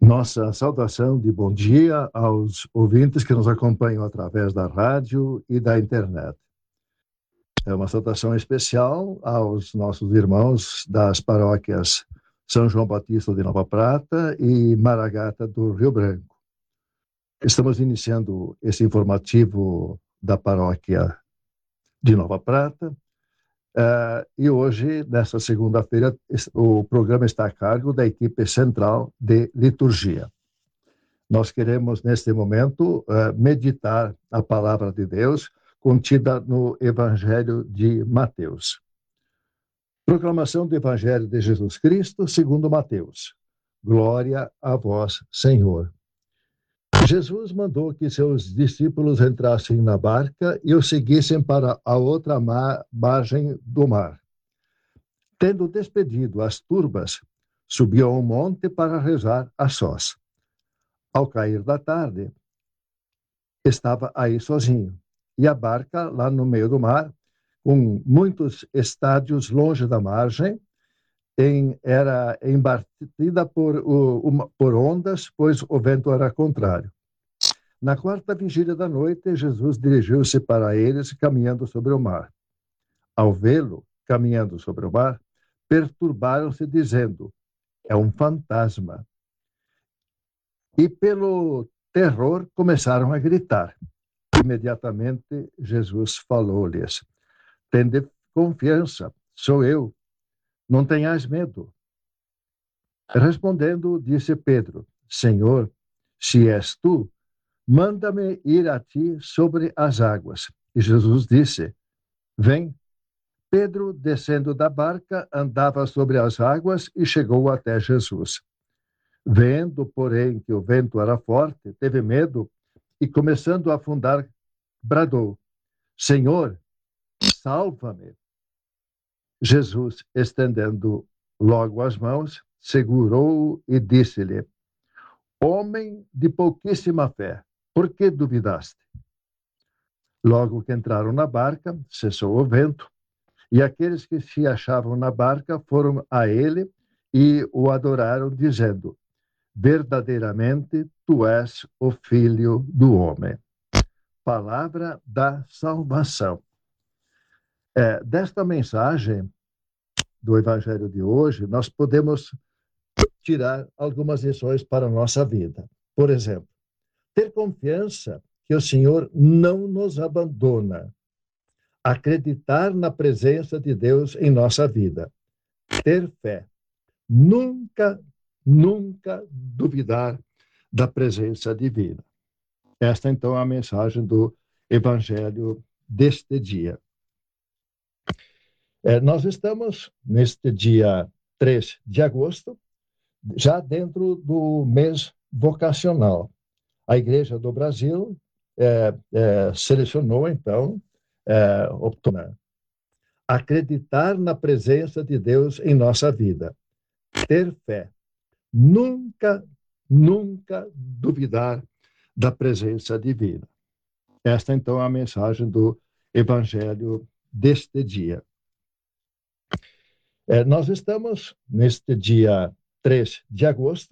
Nossa saudação de bom dia aos ouvintes que nos acompanham através da rádio e da internet. É uma saudação especial aos nossos irmãos das paróquias São João Batista de Nova Prata e Maragata do Rio Branco. Estamos iniciando esse informativo da paróquia de Nova Prata. E hoje, nesta segunda-feira, o programa está a cargo da equipe central de liturgia. Nós queremos, neste momento, meditar a palavra de Deus contida no Evangelho de Mateus. Proclamação do Evangelho de Jesus Cristo segundo Mateus. Glória a vós, Senhor. Jesus mandou que seus discípulos entrassem na barca e o seguissem para a outra margem do mar. Tendo despedido as turbas, subiu a um monte para rezar a sós. Ao cair da tarde, estava aí sozinho. E a barca, lá no meio do mar, com muitos estádios longe da margem, era embatida por ondas, pois o vento era contrário. Na quarta vigília da noite, Jesus dirigiu-se para eles, caminhando sobre o mar. Ao vê-lo caminhando sobre o mar, perturbaram-se, dizendo: é um fantasma. E pelo terror começaram a gritar. Imediatamente Jesus falou-lhes: tende confiança, sou eu, não tenhais medo. Respondendo, disse Pedro: Senhor, se és tu, manda-me ir a ti sobre as águas. E Jesus disse: vem. Pedro, descendo da barca, andava sobre as águas e chegou até Jesus. Vendo, porém, que o vento era forte, teve medo e, começando a afundar, bradou: Senhor, salva-me. Jesus, estendendo logo as mãos, segurou-o e disse-lhe: homem de pouquíssima fé, por que duvidaste? Logo que entraram na barca, cessou o vento, e aqueles que se achavam na barca foram a ele e o adoraram, dizendo: verdadeiramente, tu és o Filho do Homem. Palavra da salvação. Desta mensagem do Evangelho de hoje, nós podemos tirar algumas lições para a nossa vida. Por exemplo, ter confiança que o Senhor não nos abandona. Acreditar na presença de Deus em nossa vida. Ter fé. Nunca duvidar da presença divina. Esta, então, é a mensagem do Evangelho deste dia. Nós estamos, neste dia 3 de agosto, já dentro do mês vocacional. A Igreja do Brasil selecionou, então, optou acreditar na presença de Deus em nossa vida. Ter fé. Nunca duvidar da presença divina. Esta, então, é a mensagem do Evangelho deste dia. Nós estamos, neste dia 3 de agosto,